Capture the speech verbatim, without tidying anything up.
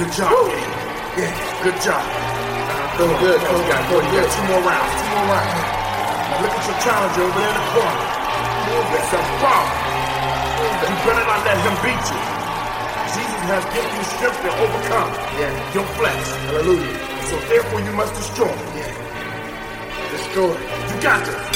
Good job, man. Yeah, good job. Uh, Doing good, you coach. got, Doing you got good. two more rounds, two more rounds. Now look at your challenger over there in the corner. There's something wrong. You better not let him beat you. Jesus has given you strength to overcome Yeah. your flesh. Hallelujah. So therefore you must destroy him. Yeah. Destroy. You got this.